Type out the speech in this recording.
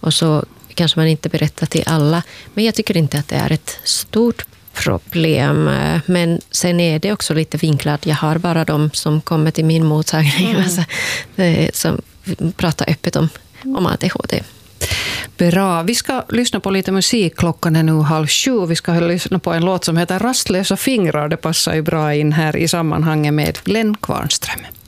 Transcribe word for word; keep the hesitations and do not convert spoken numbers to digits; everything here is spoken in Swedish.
och så kanske man inte berättar till alla. Men jag tycker inte att det är ett stort problem. Men sen är det också lite vinklat. Jag har bara de som kommer till min mottagning mm. alltså, som pratar öppet om, om A D H D. Bra. Vi ska lyssna på lite musik. Klockan är nu halv sju. Vi ska lyssna på en låt som heter Rastlösa fingrar. Det passar ju bra in här i sammanhanget med Glenn Kvarnström.